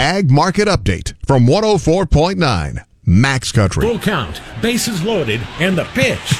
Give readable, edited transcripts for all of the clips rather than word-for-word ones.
Ag Market Update from 104.9 Max Country. Full count, bases loaded, and the pitch.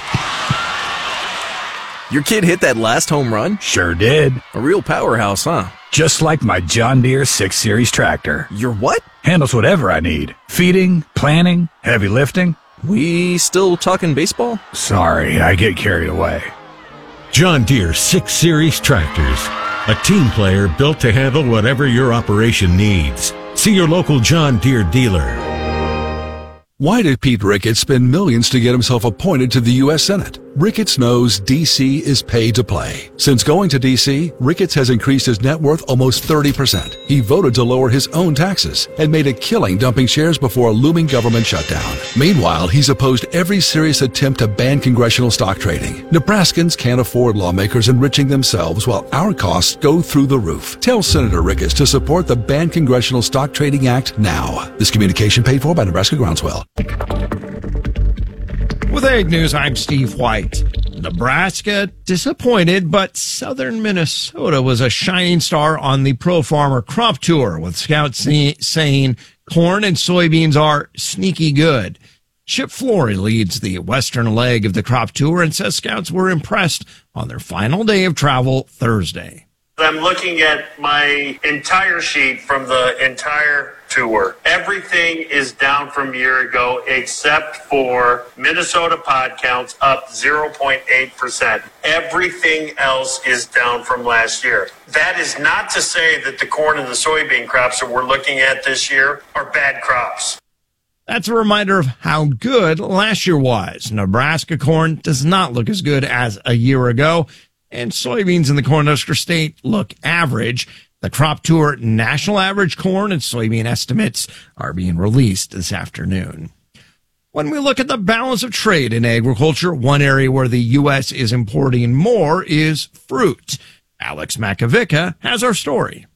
Your kid hit that last home run? Sure did. A real powerhouse, huh? Just like my John Deere 6 Series tractor. Your what? Handles whatever I need. Feeding, planting, heavy lifting. We still talking baseball? Sorry, I get carried away. John Deere 6 Series tractors. A team player built to handle whatever your operation needs. See your local John Deere dealer. Why did Pete Ricketts spend millions to get himself appointed to the U.S. Senate? Ricketts knows D.C. is pay to play. Since going to D.C., Ricketts has increased his net worth almost 30%. He voted to lower his own taxes and made a killing dumping shares before a looming government shutdown. Meanwhile, he's opposed every serious attempt to ban congressional stock trading. Nebraskans can't afford lawmakers enriching themselves while our costs go through the roof. Tell Senator Ricketts to support the Ban Congressional Stock Trading Act now. This communication paid for by Nebraska Groundswell. With Ag News, I'm Steve White. Nebraska disappointed, but southern Minnesota was a shining star on the Pro Farmer Crop Tour, with scouts saying corn and soybeans are sneaky good. Chip Flory leads the western leg of the crop tour and says scouts were impressed on their final day of travel Thursday. I'm looking at my entire sheet from the entire tour. Everything is down from a year ago except for Minnesota pod counts up 0.8%. Everything else is down from last year. That is not to say that the corn and the soybean crops that we're looking at this year are bad crops. That's a reminder of how good last year was. Nebraska corn does not look as good as a year ago, and soybeans in the Cornhusker State look average. The Crop Tour national average corn and soybean estimates are being released this afternoon. When we look at the balance of trade in agriculture, one area where the U.S. is importing more is fruit. Alex Makovica has our story.